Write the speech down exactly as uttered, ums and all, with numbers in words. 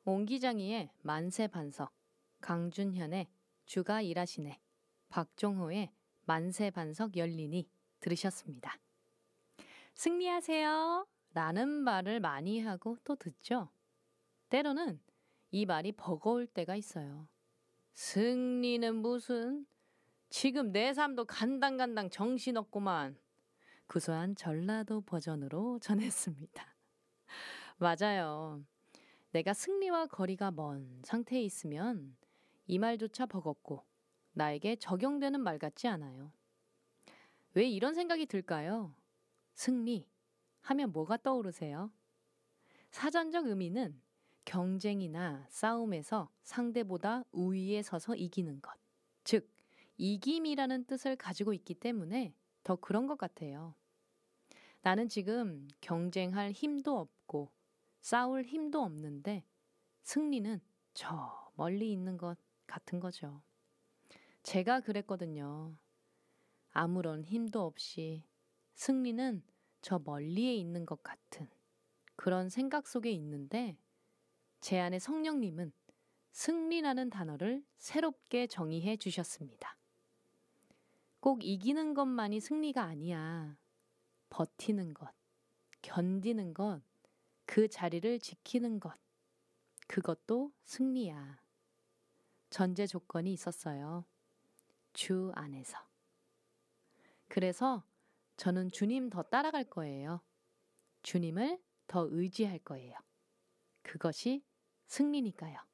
옹기장이의 만세반석, 강준현의 주가 일하시네, 박종호의 만세반석 열리니 들으셨습니다. 승리하세요 라는 말을 많이 하고 또 듣죠. 때로는 이 말이 버거울 때가 있어요. 승리는 무슨, 지금 내 삶도 간당간당 정신없구만. 구수한 전라도 버전으로 전했습니다. 맞아요. 내가 승리와 거리가 먼 상태에 있으면 이 말조차 버겁고 나에게 적용되는 말 같지 않아요. 왜 이런 생각이 들까요? 승리 하면 뭐가 떠오르세요? 사전적 의미는 경쟁이나 싸움에서 상대보다 우위에 서서 이기는 것, 즉 이김이라는 뜻을 가지고 있기 때문에 더 그런 것 같아요. 나는 지금 경쟁할 힘도 없고 싸울 힘도 없는데 승리는 저 멀리 있는 것 같은 거죠. 제가 그랬거든요. 아무런 힘도 없이 승리는 저 멀리에 있는 것 같은 그런 생각 속에 있는데 제 안에 성령님은 승리라는 단어를 새롭게 정의해 주셨습니다. 꼭 이기는 것만이 승리가 아니야. 버티는 것, 견디는 것, 그 자리를 지키는 것, 그것도 승리야. 전제 조건이 있었어요. 주 안에서. 그래서 저는 주님 더 따라갈 거예요. 주님을 더 의지할 거예요. 그것이 승리니까요.